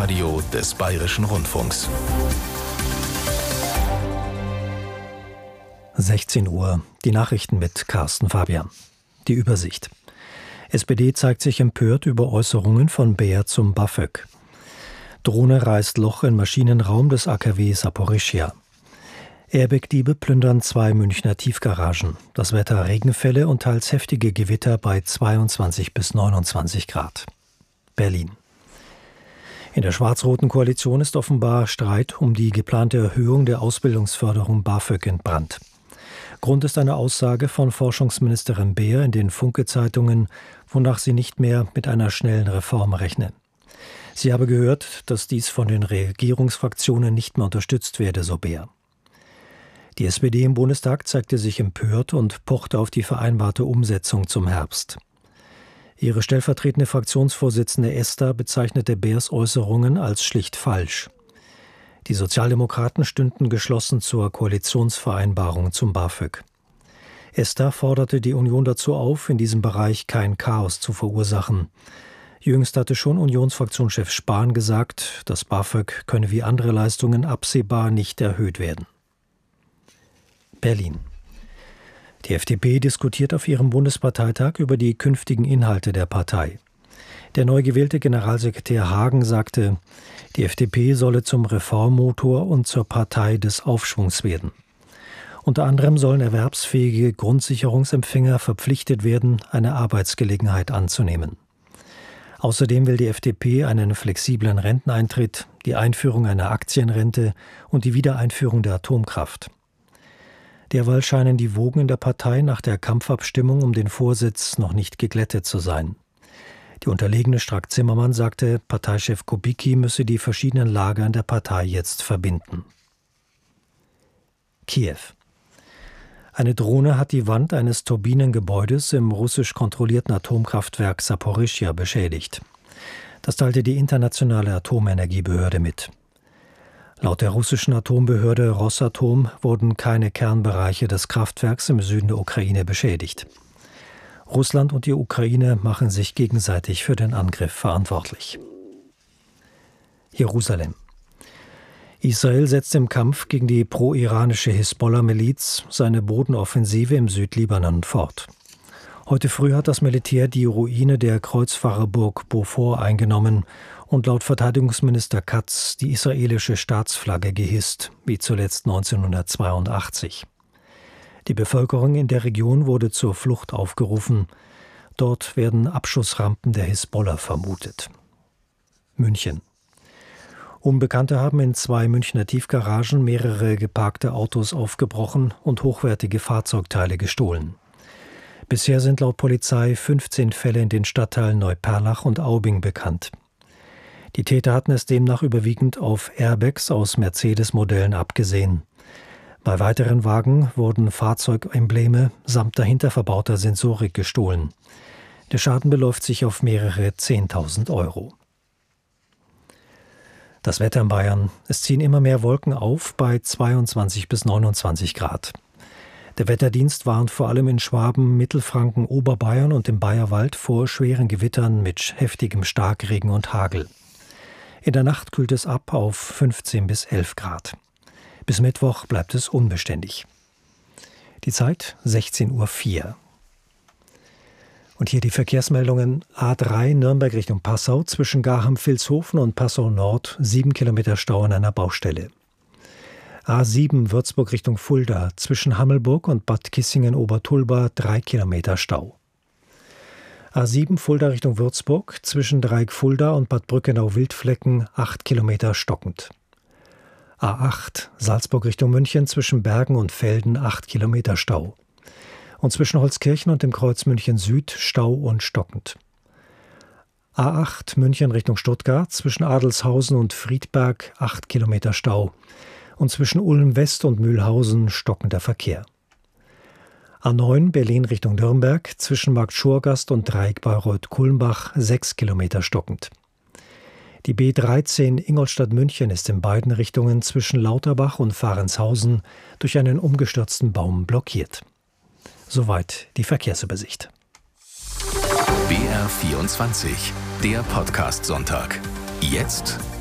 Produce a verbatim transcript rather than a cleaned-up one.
Inforadio des Bayerischen Rundfunks. sechzehn Uhr, die Nachrichten mit Carsten Fabian. Die Übersicht. S P D zeigt sich empört über Äußerungen von Beer zum BAföG. Drohne reißt Loch in Maschinenraum des A K W Saporischschja. Airbag-Diebe plündern zwei Münchner Tiefgaragen. Das Wetter Regenfälle und teils heftige Gewitter bei zweiundzwanzig bis neunundzwanzig Grad. Berlin. In der schwarz-roten Koalition ist offenbar Streit um die geplante Erhöhung der Ausbildungsförderung BAföG entbrannt. Grund ist eine Aussage von Forschungsministerin Beer in den Funke-Zeitungen, wonach sie nicht mehr mit einer schnellen Reform rechne. Sie habe gehört, dass dies von den Regierungsfraktionen nicht mehr unterstützt werde, so Beer. Die S P D im Bundestag zeigte sich empört und pochte auf die vereinbarte Umsetzung zum Herbst. Ihre stellvertretende Fraktionsvorsitzende Esther bezeichnete Beers Äußerungen als schlicht falsch. Die Sozialdemokraten stünden geschlossen zur Koalitionsvereinbarung zum BAföG. Esther forderte die Union dazu auf, in diesem Bereich kein Chaos zu verursachen. Jüngst hatte schon Unionsfraktionschef Spahn gesagt, das BAföG könne wie andere Leistungen absehbar nicht erhöht werden. Berlin. Die F D P diskutiert auf ihrem Bundesparteitag über die künftigen Inhalte der Partei. Der neu gewählte Generalsekretär Hagen sagte, die F D P solle zum Reformmotor und zur Partei des Aufschwungs werden. Unter anderem sollen erwerbsfähige Grundsicherungsempfänger verpflichtet werden, eine Arbeitsgelegenheit anzunehmen. Außerdem will die F D P einen flexiblen Renteneintritt, die Einführung einer Aktienrente und die Wiedereinführung der Atomkraft. Derweil scheinen die Wogen in der Partei nach der Kampfabstimmung um den Vorsitz noch nicht geglättet zu sein. Die unterlegene Strack-Zimmermann sagte, Parteichef Kubicki müsse die verschiedenen Lager in der Partei jetzt verbinden. Kiew. Eine Drohne hat die Wand eines Turbinengebäudes im russisch kontrollierten Atomkraftwerk Saporischschja beschädigt. Das teilte die internationale Atomenergiebehörde mit. Laut der russischen Atombehörde Rosatom wurden keine Kernbereiche des Kraftwerks im Süden der Ukraine beschädigt. Russland und die Ukraine machen sich gegenseitig für den Angriff verantwortlich. Jerusalem. Israel setzt im Kampf gegen die pro-iranische Hisbollah-Miliz seine Bodenoffensive im Südlibanon fort. Heute früh hat das Militär die Ruine der Kreuzfahrerburg Beaufort eingenommen und laut Verteidigungsminister Katz die israelische Staatsflagge gehisst, wie zuletzt neunzehnhundertzweiundachtzig. Die Bevölkerung in der Region wurde zur Flucht aufgerufen. Dort werden Abschussrampen der Hisbollah vermutet. München. Unbekannte haben in zwei Münchner Tiefgaragen mehrere geparkte Autos aufgebrochen und hochwertige Fahrzeugteile gestohlen. Bisher sind laut Polizei fünfzehn Fälle in den Stadtteilen Neuperlach und Aubing bekannt. Die Täter hatten es demnach überwiegend auf Airbags aus Mercedes-Modellen abgesehen. Bei weiteren Wagen wurden Fahrzeugembleme samt dahinter verbauter Sensorik gestohlen. Der Schaden beläuft sich auf mehrere zehntausend Euro. Das Wetter in Bayern. Es ziehen immer mehr Wolken auf bei zweiundzwanzig bis neunundzwanzig Grad. Der Wetterdienst warnt vor allem in Schwaben, Mittelfranken, Oberbayern und im Bayerwald vor schweren Gewittern mit heftigem Starkregen und Hagel. In der Nacht kühlt es ab auf fünfzehn bis elf Grad. Bis Mittwoch bleibt es unbeständig. Die Zeit sechzehn Uhr vier. Und hier die Verkehrsmeldungen. A drei Nürnberg Richtung Passau zwischen Garham-Vilshofen und Passau Nord sieben Kilometer Stau an einer Baustelle. A sieben Würzburg Richtung Fulda zwischen Hammelburg und Bad Kissingen-Obertulba drei Kilometer Stau. A sieben Fulda Richtung Würzburg zwischen Dreieck Fulda und Bad Brückenau-Wildflecken acht Kilometer stockend. A acht Salzburg Richtung München zwischen Bergen und Velden acht Kilometer Stau. Und zwischen Holzkirchen und dem Kreuz München Süd Stau und stockend. A acht München Richtung Stuttgart zwischen Adelshausen und Friedberg acht Kilometer Stau. Und zwischen Ulm West und Mühlhausen stockender Verkehr. A neun Berlin Richtung Nürnberg zwischen Markt Schurgast und Dreieck Bayreuth-Kulmbach sechs Kilometer stockend. Die B dreizehn Ingolstadt-München ist in beiden Richtungen zwischen Lauterbach und Fahrenshausen durch einen umgestürzten Baum blockiert. Soweit die Verkehrsübersicht. B R vierundzwanzig, der Podcast-Sonntag. Jetzt